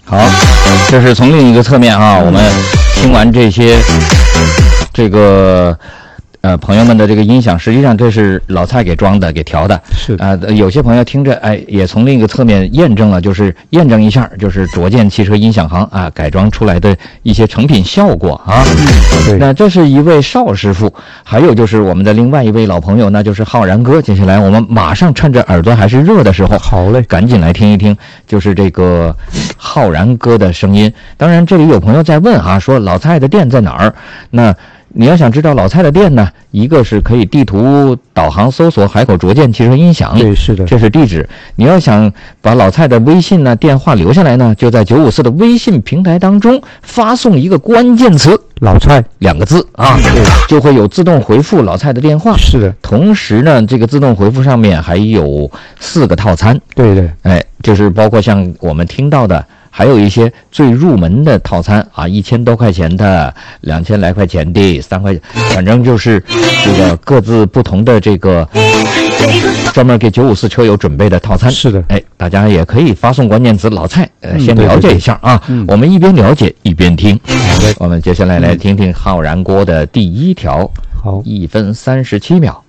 好，这是从另一个侧面啊，我们听完这些这个朋友们的这个音响，实际上这是老蔡给装的，给调的。 是有些朋友听着，也从另一个侧面验证了，就是验证一下，就是卓健汽车音响行啊改装出来的一些成品效果啊。 对， 那这是一位邵师傅，还有就是我们的另外一位老朋友，那就是浩然哥。接下来我们马上趁着耳朵还是热的时候， 好嘞， 赶紧来听一听，就是这个浩然哥的声音。当然，这里有朋友在问啊，说老蔡的店在哪儿？那你要想知道老蔡的店呢，一个是可以地图导航搜索海口卓健汽车音响， 对，是的， 这是地址。你要想把老蔡的微信呢、电话留下来呢，就在954的微信平台当中发送一个关键词“ 老蔡 ”2个字啊，就会有自动回复老蔡的电话。 是的， 同时呢，这个自动回复上面还有4个套餐。 对对， 就是包括像我们听到的。还有一些最入门的套餐啊，1000多块钱的，2000来块钱的，3块，反正就是这个各自不同的这个专门给954车友准备的套餐。 是的， 大家也可以发送关键词老蔡，先了解一下啊。我们一边了解一边听。我们接下来来听听浩然锅的第1条， 好， 1分37秒。